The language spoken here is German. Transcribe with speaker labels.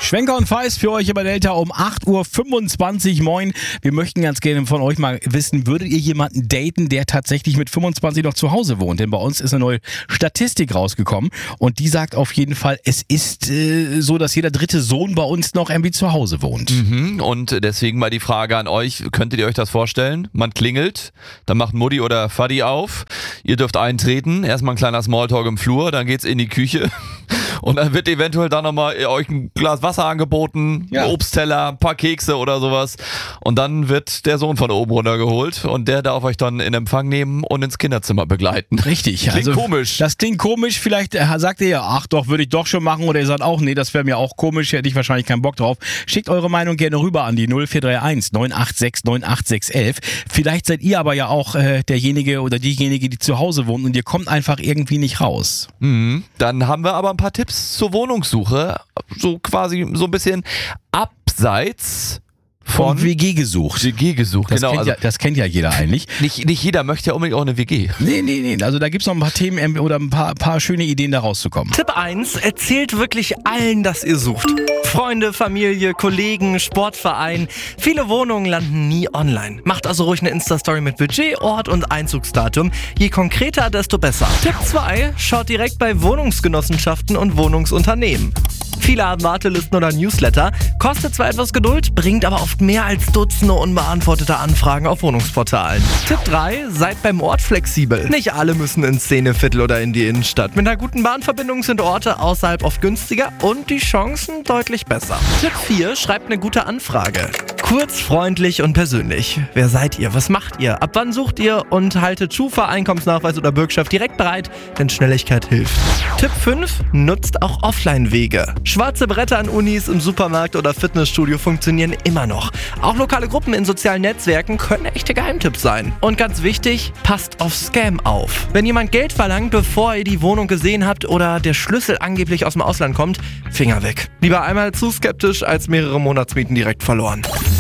Speaker 1: Schwenker und Feist für euch über Delta um 8.25 Uhr. Moin. Wir möchten ganz gerne von euch mal wissen, würdet ihr jemanden daten, der tatsächlich mit 25 noch zu Hause wohnt? Denn bei uns ist eine neue Statistik rausgekommen und die sagt auf jeden Fall, es ist so, dass jeder dritte Sohn bei uns noch irgendwie zu Hause wohnt.
Speaker 2: Und deswegen mal die Frage an euch, könntet ihr euch das vorstellen? Man klingelt, dann macht Mutti oder Vati auf, ihr dürft eintreten, erstmal ein kleiner Smalltalk im Flur, dann geht's in die Küche. Und dann wird eventuell dann nochmal euch ein Glas Wasser angeboten, ein Obstteller, ein paar Kekse oder sowas. Und dann wird der Sohn von oben runtergeholt und der darf euch dann in Empfang nehmen und ins Kinderzimmer begleiten.
Speaker 1: Richtig.
Speaker 2: Klingt komisch.
Speaker 1: Das klingt komisch. Vielleicht sagt ihr ja, ach doch, würde ich doch schon machen. Oder ihr sagt auch, nee, das wäre mir auch komisch, hätte ich wahrscheinlich keinen Bock drauf. Schickt eure Meinung gerne rüber an die 0431 986 98611. Vielleicht seid ihr aber ja auch derjenige oder diejenige, die zu Hause wohnt und ihr kommt einfach irgendwie nicht raus.
Speaker 2: Dann haben wir aber ein paar Tipps zur Wohnungssuche, so quasi so ein bisschen abseits von
Speaker 1: WG gesucht. Das
Speaker 2: genau.
Speaker 1: Das kennt ja jeder eigentlich.
Speaker 2: Nicht jeder möchte ja unbedingt auch eine WG.
Speaker 1: Nee. Also da gibt es noch ein paar Themen oder ein paar schöne Ideen, da rauszukommen.
Speaker 3: Tipp 1, erzählt wirklich allen, dass ihr sucht. Freunde, Familie, Kollegen, Sportverein. Viele Wohnungen landen nie online. Macht also ruhig eine Insta-Story mit Budget, Ort und Einzugsdatum. Je konkreter, desto besser. Tipp 2, schaut direkt bei Wohnungsgenossenschaften und Wohnungsunternehmen. Viele haben Wartelisten oder Newsletter, kostet zwar etwas Geduld, bringt aber oft mehr als Dutzende unbeantwortete Anfragen auf Wohnungsportalen. Tipp 3, seid beim Ort flexibel. Nicht alle müssen ins Szeneviertel oder in die Innenstadt. Mit einer guten Bahnverbindung sind Orte außerhalb oft günstiger und die Chancen deutlich besser. Tipp 4, schreibt eine gute Anfrage. Kurz, freundlich und persönlich. Wer seid ihr? Was macht ihr? Ab wann sucht ihr? Und haltet Schufa, Einkommensnachweis oder Bürgschaft direkt bereit, denn Schnelligkeit hilft. Tipp 5, nutzt auch Offline-Wege. Schwarze Bretter an Unis, im Supermarkt oder Fitnessstudio funktionieren immer noch. Auch lokale Gruppen in sozialen Netzwerken können echte Geheimtipps sein. Und ganz wichtig, passt auf Scam auf. Wenn jemand Geld verlangt, bevor ihr die Wohnung gesehen habt oder der Schlüssel angeblich aus dem Ausland kommt, Finger weg. Lieber einmal zu skeptisch als mehrere Monatsmieten direkt verloren.